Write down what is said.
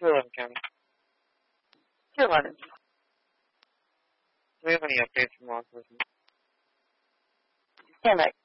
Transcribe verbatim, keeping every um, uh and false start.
two eleven County. two eleven. Do we have any updates from law enforcement? Stand by.